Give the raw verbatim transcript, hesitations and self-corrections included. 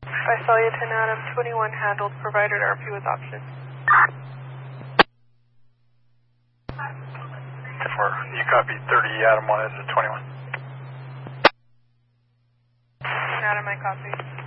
I saw you ten Adam, twenty-one handled, provided R P with option. ten four, you copy thirty Adam one is a twenty-one. Adam, I copy.